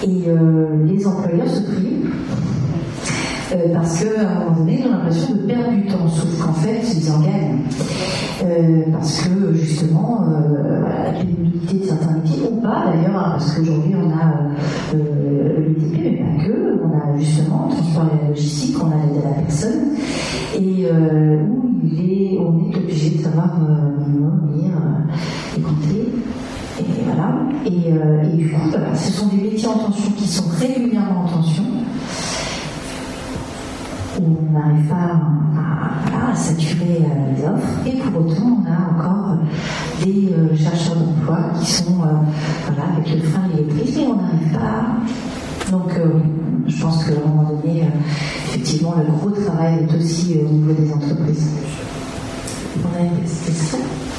Et les employeurs se prient parce qu'à un moment donné, ils ont l'impression de perdre du temps, sauf qu'en fait, ils en gagnent. Parce que justement, la pénibilité de certains métiers, ou pas d'ailleurs, hein, parce qu'aujourd'hui on a le BTP, mais pas que, on a justement le transport et la logistique, on a l'aide à la personne, et où on est obligé de savoir lire et compter. Et voilà. Et du coup, ce sont des métiers en tension qui sont régulièrement en tension, où on n'arrive pas à saturer les offres, et pour autant on a encore des chercheurs d'emploi qui sont avec le frein et l'électrice, mais on n'arrive pas. Donc je pense qu'à un moment donné, effectivement, le gros travail est aussi au niveau des entreprises. On a une petite question.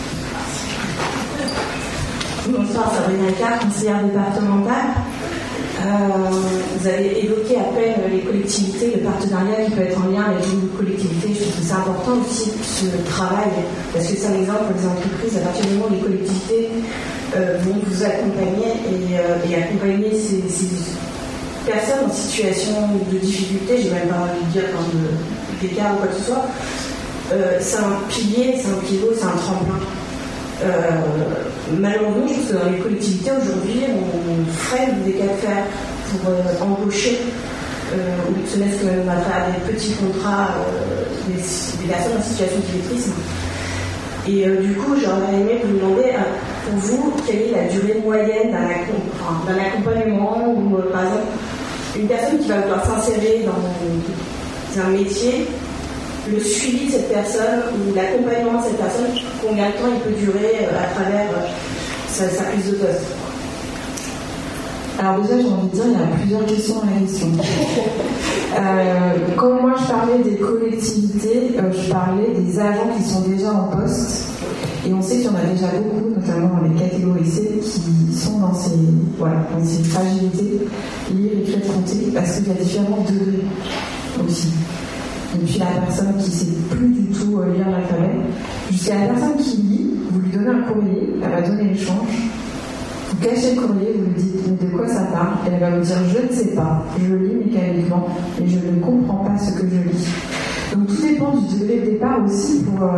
Bonsoir, Sabrina Icard, conseillère départementale. Vous avez évoqué à peine les collectivités, le partenariat qui peut être en lien avec une collectivité. Je trouve que c'est important aussi ce travail, parce que c'est un exemple pour les entreprises. À partir du moment où les collectivités vont vous accompagner et accompagner ces personnes en situation de difficulté, j'ai même pas envie de dire d'écart ou quoi que ce soit, c'est un pilier, c'est un pivot, c'est un tremplin. Malheureusement, je pense que dans les collectivités aujourd'hui, on freine des cas de fer pour embaucher ou se mettre même à faire des petits contrats des personnes en situation d'illettrisme. Et du coup, j'aurais aimé vous demander, pour vous, quelle est la durée moyenne d'un accompagnement ou, par exemple, une personne qui va vouloir s'insérer dans un métier, le suivi de cette personne ou l'accompagnement de cette personne, combien de temps il peut durer à travers sa prise de poste? Alors déjà, j'ai envie de dire, il y a plusieurs questions à la question. Quand moi je parlais des collectivités, je parlais des agents qui sont déjà en poste. Et on sait qu'il y en a déjà beaucoup, notamment les catégories C, qui sont dans ces fragilités, lire, écrire, compter, parce qu'il y a différents degrés aussi. Et puis la personne qui ne sait plus du tout lire l'alphabet, jusqu'à la personne qui lit, vous lui donnez un courrier, elle va donner l'échange, vous cachez le courrier, vous lui dites de quoi ça parle, et elle va vous dire je ne sais pas, je lis mécaniquement, et je ne comprends pas ce que je lis. Donc tout dépend du degré de départ aussi pour